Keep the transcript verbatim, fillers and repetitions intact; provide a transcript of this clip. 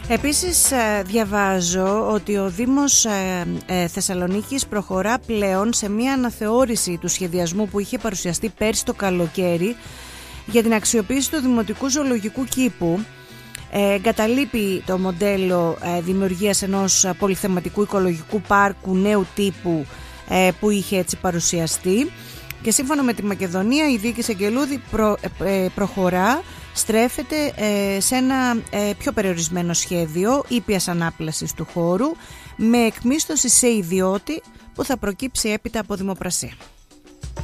Επίσης διαβάζω ότι ο Δήμος Θεσσαλονίκης προχωρά πλέον σε μια αναθεώρηση του σχεδιασμού που είχε παρουσιαστεί πέρσι το καλοκαίρι για την αξιοποίηση του Δημοτικού Ζωολογικού Κήπου. Εγκαταλείπει το μοντέλο δημιουργίας ενός πολυθεματικού οικολογικού πάρκου νέου τύπου που είχε έτσι παρουσιαστεί, και σύμφωνα με τη Μακεδονία η διοίκηση Αγγελούδη προ, ε, προχωρά, στρέφεται ε, σε ένα ε, πιο περιορισμένο σχέδιο ήπιας ανάπλασης του χώρου με εκμίσθωση σε ιδιώτη που θα προκύψει έπειτα από δημοπρασία.